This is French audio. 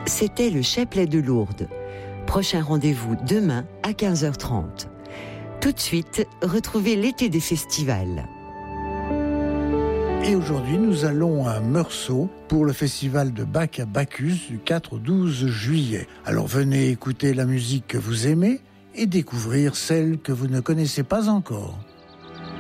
C'était le chapelet de Lourdes. Prochain rendez-vous demain à 15h30. Tout de suite, retrouvez l'été des festivals. Et aujourd'hui, nous allons à Meursault pour le festival de Bach à Bacchus du 4 au 12 juillet. Alors venez écouter la musique que vous aimez et découvrir celle que vous ne connaissez pas encore.